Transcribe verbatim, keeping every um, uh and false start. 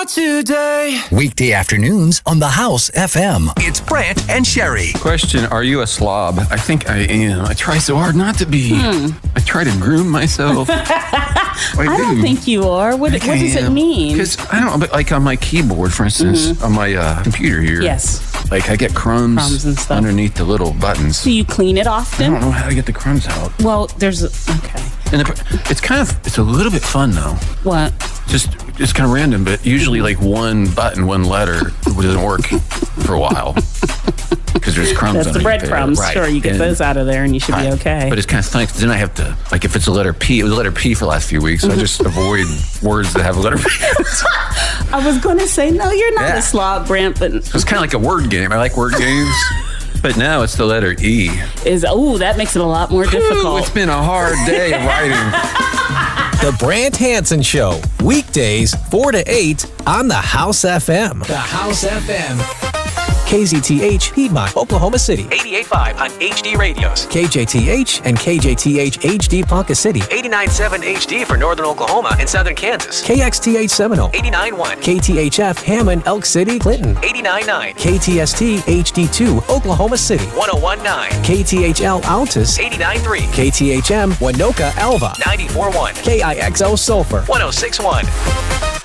today. Weekday afternoons on the House F M. It's Brant and Sherry. Question, are you a slob? I think I am. I try so hard not to be. Hmm. I try to groom myself. I, I don't do. think you are. What, what does it mean? Because I don't know, but like on my keyboard, for instance, mm-hmm. on my uh, computer here. Yes. Like I get crumbs, crumbs and stuff underneath the little buttons. Do you clean it often? I don't know how to get the crumbs out. Well, there's a, okay. And the, it's kind of, it's a little bit fun though. What? Just, it's kind of random, but usually like one button, one letter doesn't work for a while. Because there's crumbs That's the breadcrumbs. Right. Sure, you get and, those out of there and you should right. be okay. But it's kind of funny because then I have to, like if it's a letter P, it was a letter P for the last few weeks, so I just avoid words that have a letter P. I was going to say, no, you're not yeah. a slob, Brant, but... It's kind of like a word game. I like word games. But now it's the letter E. Is oh, that makes it a lot more difficult. Ooh, it's been a hard day of writing. The Brant Hansen Show, weekdays four to eight on the House F M. The House F M. K Z T H, Piedmont, Oklahoma City. eighty-eight point five on H D radios. K J T H and K J T H H D Ponca City. eighty-nine point seven H D for northern Oklahoma and southern Kansas. K X T H Seminole. eighty-nine point one. K T H F, Hammond, Elk City, Clinton. eighty-nine point nine. K T S T H D two, Oklahoma City. one oh one point nine. K T H L, Altus. eighty-nine point three. K T H M, Winoka, Alva. ninety-four point one. K I X O, Sulphur. one oh six point one.